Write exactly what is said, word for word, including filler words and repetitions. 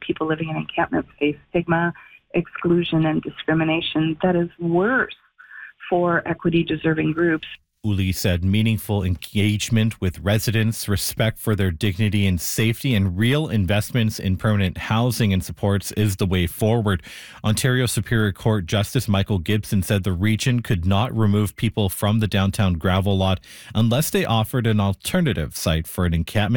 people living in encampments face stigma, exclusion, and discrimination that is worse for equity-deserving groups. Uli said meaningful engagement with residents, respect for their dignity and safety, and real investments in permanent housing and supports is the way forward. Ontario Superior Court Justice Michael Gibson said the region could not remove people from the downtown gravel lot unless they offered an alternative site for an encampment